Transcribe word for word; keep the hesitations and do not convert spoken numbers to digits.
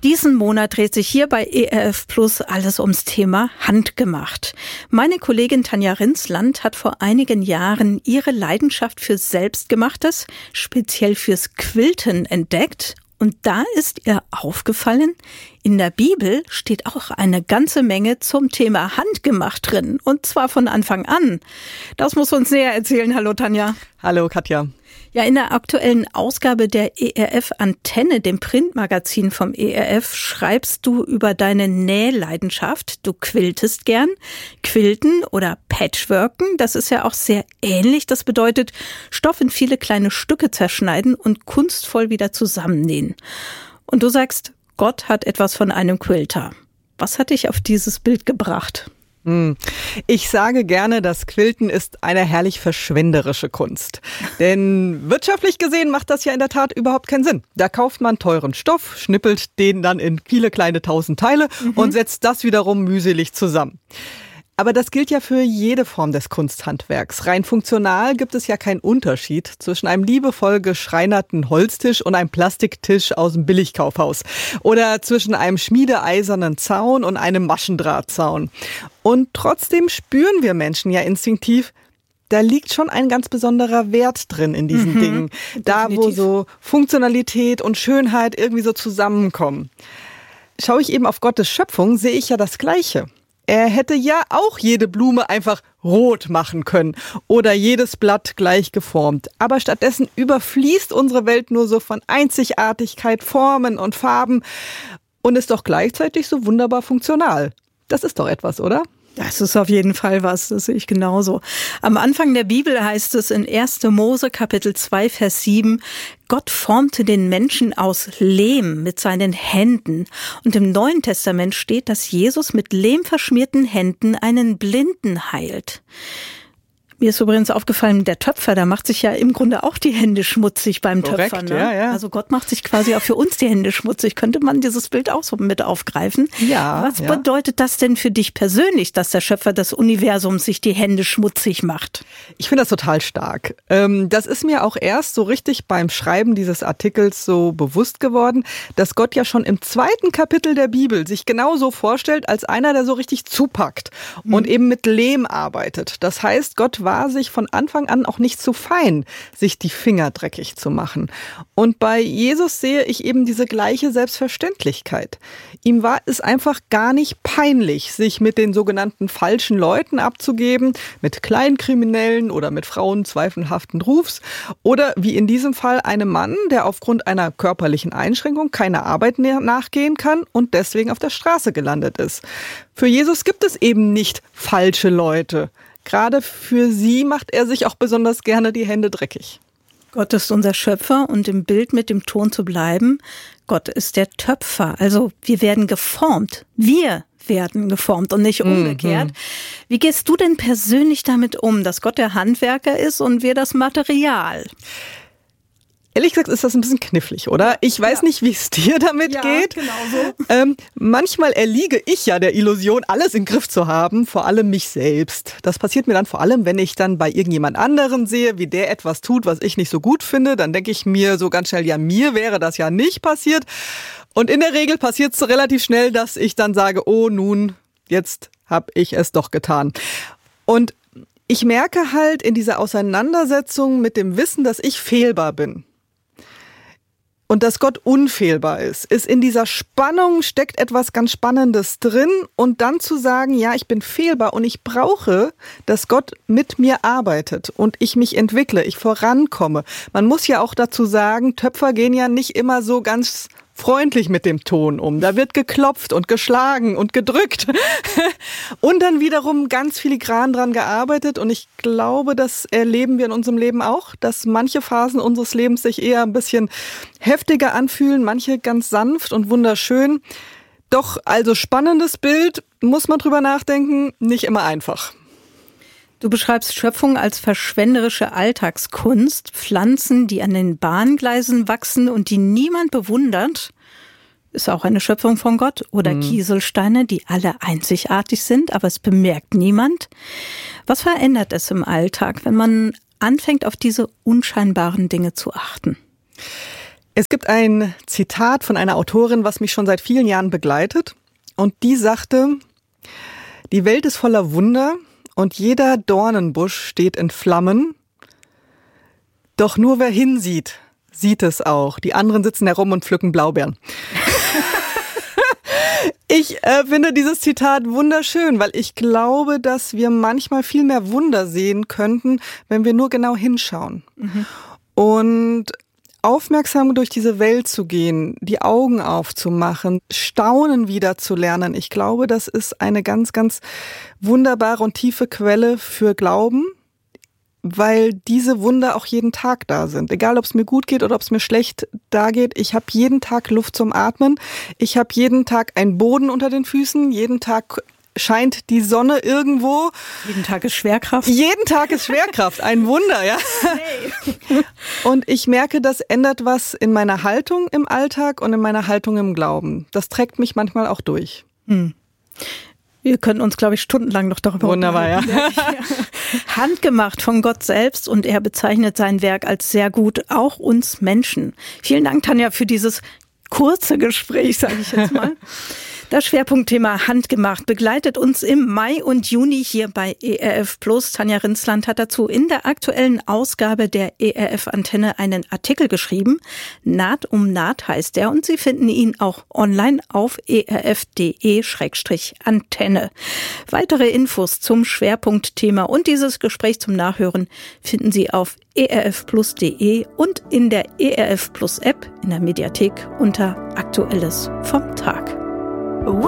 Diesen Monat dreht sich hier bei E R F Plus alles ums Thema Handgemacht. Meine Kollegin Tanja Rinsland hat vor einigen Jahren ihre Leidenschaft für Selbstgemachtes, speziell fürs Quilten, entdeckt. Und da ist ihr aufgefallen, in der Bibel steht auch eine ganze Menge zum Thema Handgemacht drin. Und zwar von Anfang an. Das muss uns näher erzählen. Hallo Tanja. Hallo Katja. Ja, in der aktuellen Ausgabe der E R F Antenne, dem Printmagazin vom E R F, schreibst du über deine Nähleidenschaft. Du quiltest gern. Quilten oder Patchworken, das ist ja auch sehr ähnlich. Das bedeutet, Stoff in viele kleine Stücke zerschneiden und kunstvoll wieder zusammennähen. Und du sagst, Gott hat etwas von einem Quilter. Was hat dich auf dieses Bild gebracht? Ich sage gerne, das Quilten ist eine herrlich verschwenderische Kunst. Denn wirtschaftlich gesehen macht das ja in der Tat überhaupt keinen Sinn. Da kauft man teuren Stoff, schnippelt den dann in viele kleine tausend Teile mhm. und setzt das wiederum mühselig zusammen. Aber das gilt ja für jede Form des Kunsthandwerks. Rein funktional gibt es ja keinen Unterschied zwischen einem liebevoll geschreinerten Holztisch und einem Plastiktisch aus dem Billigkaufhaus. Oder zwischen einem schmiedeeisernen Zaun und einem Maschendrahtzaun. Und trotzdem spüren wir Menschen ja instinktiv, da liegt schon ein ganz besonderer Wert drin in diesen mhm, Dingen. Da, definitiv. Wo so Funktionalität und Schönheit irgendwie so zusammenkommen. Schaue ich eben auf Gottes Schöpfung, sehe ich ja das Gleiche. Er hätte ja auch jede Blume einfach rot machen können oder jedes Blatt gleich geformt. Aber stattdessen überfließt unsere Welt nur so von Einzigartigkeit, Formen und Farben und ist doch gleichzeitig so wunderbar funktional. Das ist doch etwas, oder? Das ist auf jeden Fall was, das sehe ich genauso. Am Anfang der Bibel heißt es in erster Mose Kapitel zwei, Vers sieben, Gott formte den Menschen aus Lehm mit seinen Händen. Und im Neuen Testament steht, dass Jesus mit lehmverschmierten Händen einen Blinden heilt. Mir ist übrigens aufgefallen, der Töpfer, der macht sich ja im Grunde auch die Hände schmutzig beim Korrekt, Töpfern. Ne? Ja, ja. Also Gott macht sich quasi auch für uns die Hände schmutzig. Könnte man dieses Bild auch so mit aufgreifen? Ja. Was ja. bedeutet das denn für dich persönlich, dass der Schöpfer des Universums sich die Hände schmutzig macht? Ich finde das total stark. Das ist mir auch erst so richtig beim Schreiben dieses Artikels so bewusst geworden, dass Gott ja schon im zweiten Kapitel der Bibel sich genauso vorstellt als einer, der so richtig zupackt mhm. und eben mit Lehm arbeitet. Das heißt, Gott war sich von Anfang an auch nicht zu fein, sich die Finger dreckig zu machen. Und bei Jesus sehe ich eben diese gleiche Selbstverständlichkeit. Ihm war es einfach gar nicht peinlich, sich mit den sogenannten falschen Leuten abzugeben, mit Kleinkriminellen oder mit Frauen zweifelhaften Rufs oder wie in diesem Fall einem Mann, der aufgrund einer körperlichen Einschränkung keiner Arbeit nachgehen kann und deswegen auf der Straße gelandet ist. Für Jesus gibt es eben nicht falsche Leute. Gerade für sie macht er sich auch besonders gerne die Hände dreckig. Gott ist unser Schöpfer und im Bild mit dem Ton zu bleiben, Gott ist der Töpfer. Also wir werden geformt. Wir werden geformt und nicht umgekehrt. Mhm. Wie gehst du denn persönlich damit um, dass Gott der Handwerker ist und wir das Material? Ehrlich gesagt ist das ein bisschen knifflig, oder? Ich weiß ja. nicht, wie es dir damit ja, geht. Genau so. Ähm, manchmal erliege ich ja der Illusion, alles im Griff zu haben, vor allem mich selbst. Das passiert mir dann vor allem, wenn ich dann bei irgendjemand anderen sehe, wie der etwas tut, was ich nicht so gut finde. Dann denke ich mir so ganz schnell, ja, mir wäre das ja nicht passiert. Und in der Regel passiert es relativ schnell, dass ich dann sage, oh nun, jetzt habe ich es doch getan. Und ich merke halt in dieser Auseinandersetzung mit dem Wissen, dass ich fehlbar bin. Und dass Gott unfehlbar ist, ist in dieser Spannung steckt etwas ganz Spannendes drin und dann zu sagen, ja, ich bin fehlbar und ich brauche, dass Gott mit mir arbeitet und ich mich entwickle, ich vorankomme. Man muss ja auch dazu sagen, Töpfer gehen ja nicht immer so ganz freundlich mit dem Ton um. Da wird geklopft und geschlagen und gedrückt und dann wiederum ganz filigran dran gearbeitet und ich glaube, das erleben wir in unserem Leben auch, dass manche Phasen unseres Lebens sich eher ein bisschen heftiger anfühlen, manche ganz sanft und wunderschön. Doch also spannendes Bild, muss man drüber nachdenken, nicht immer einfach. Du beschreibst Schöpfung als verschwenderische Alltagskunst, Pflanzen, die an den Bahngleisen wachsen und die niemand bewundert. Ist auch eine Schöpfung von Gott. Oder mhm. Kieselsteine, die alle einzigartig sind, aber es bemerkt niemand. Was verändert es im Alltag, wenn man anfängt, auf diese unscheinbaren Dinge zu achten? Es gibt ein Zitat von einer Autorin, was mich schon seit vielen Jahren begleitet. Und die sagte, die Welt ist voller Wunder und jeder Dornenbusch steht in Flammen. Doch nur wer hinsieht, sieht es auch. Die anderen sitzen herum und pflücken Blaubeeren. Ich äh, finde dieses Zitat wunderschön, weil ich glaube, dass wir manchmal viel mehr Wunder sehen könnten, wenn wir nur genau hinschauen. Mhm. Und aufmerksam durch diese Welt zu gehen, die Augen aufzumachen, Staunen wieder zu lernen. Ich glaube, das ist eine ganz, ganz wunderbare und tiefe Quelle für Glauben, weil diese Wunder auch jeden Tag da sind. Egal, ob es mir gut geht oder ob es mir schlecht da geht. Ich habe jeden Tag Luft zum Atmen. Ich habe jeden Tag einen Boden unter den Füßen. Jeden Tag scheint die Sonne irgendwo. Jeden Tag ist Schwerkraft. Jeden Tag ist Schwerkraft. Ein Wunder, ja. Hey. Und ich merke, das ändert was in meiner Haltung im Alltag und in meiner Haltung im Glauben. Das trägt mich manchmal auch durch. Hm. Wir können uns, glaube ich, stundenlang noch darüber Wunderbar, unterhalten. Ja. Handgemacht von Gott selbst und er bezeichnet sein Werk als sehr gut, auch uns Menschen. Vielen Dank, Tanja, für dieses kurze Gespräch, sage ich jetzt mal. Das Schwerpunktthema Handgemacht begleitet uns im Mai und Juni hier bei E R F Plus. Tanja Rindsland hat dazu in der aktuellen Ausgabe der E R F-Antenne einen Artikel geschrieben. Naht um Naht heißt er und Sie finden ihn auch online auf erf punkt de Schrägstrich Antenne. Weitere Infos zum Schwerpunktthema und dieses Gespräch zum Nachhören finden Sie auf erf plus punkt de und in der E R F Plus App in der Mediathek unter Aktuelles vom Tag.